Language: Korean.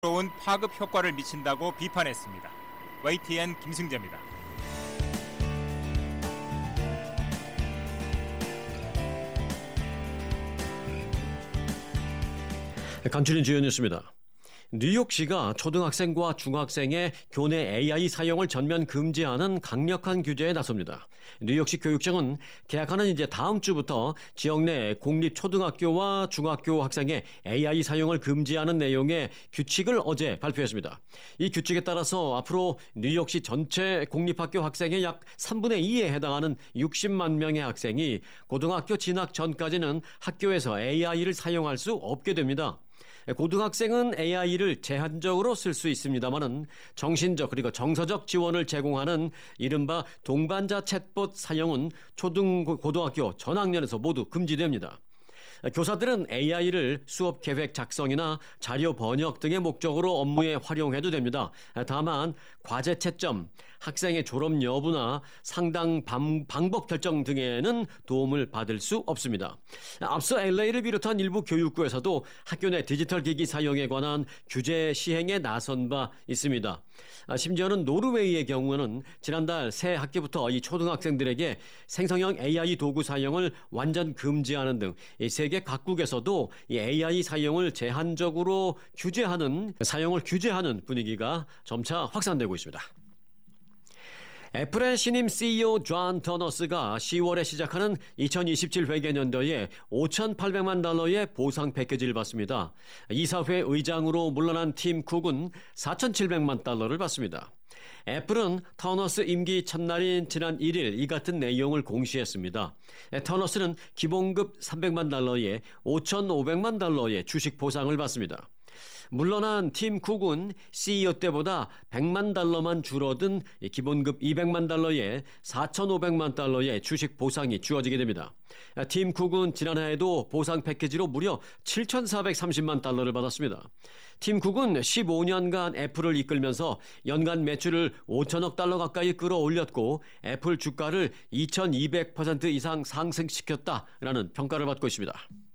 새로운 파급 효과를 미친다고 비판했습니다. YTN 김승재입니다. 간추린 주요 뉴스입니다. 뉴욕시가 초등학생과 중학생의 교내 AI 사용을 전면 금지하는 강력한 규제에 나섭니다. 뉴욕시 교육청은 계약하는 이제 다음 주부터 지역 내 공립 초등학교와 중학교 학생의 AI 사용을 금지하는 내용의 규칙을 어제 발표했습니다. 이 규칙에 따라서 앞으로 뉴욕시 전체 공립학교 학생의 약 3분의 2에 해당하는 60만 명의 학생이 고등학교 진학 전까지는 학교에서 AI를 사용할 수 없게 됩니다. 고등학생은 AI를 제한적으로 쓸 수 있습니다만은 정신적 그리고 정서적 지원을 제공하는 이른바 동반자 챗봇 사용은 고등학교 전학년에서 모두 금지됩니다. 교사들은 AI를 수업 계획 작성이나 자료 번역 등의 목적으로 업무에 활용해도 됩니다. 다만 과제 채점, 학생의 졸업 여부나 상당 방법 결정 등에는 도움을 받을 수 없습니다. 앞서 LA를 비롯한 일부 교육부에서도 학교 내 디지털 기기 사용에 관한 규제 시행에 나선 바 있습니다. 심지어는 노르웨이의 경우는 지난달 새 학기부터 이 초등학생들에게 생성형 AI 도구 사용을 완전 금지하는 등 세계 각국에서도 이 AI 사용을 제한적으로 사용을 규제하는 분위기가 점차 확산되고 있습니다. 애플의 신임 CEO 존 터너스가 10월에 시작하는 2027 회계년도에 5,800만 달러의 보상 패키지를 받습니다. 이사회 의장으로 물러난 팀 쿡은 4,700만 달러를 받습니다. 애플은 터너스 임기 첫날인 지난 1일 이 같은 내용을 공시했습니다. 터너스는 기본급 300만 달러에 5,500만 달러의 주식 보상을 받습니다. 물러난 팀 쿡은 CEO 때보다 100만 달러만 줄어든 기본급 200만 달러에 4,500만 달러의 주식 보상이 주어지게 됩니다. 팀 쿡은 지난해에도 보상 패키지로 무려 7,430만 달러를 받았습니다. 팀 쿡은 15년간 애플을 이끌면서 연간 매출을 5천억 달러 가까이 끌어올렸고 애플 주가를 2,200% 이상 상승시켰다라는 평가를 받고 있습니다.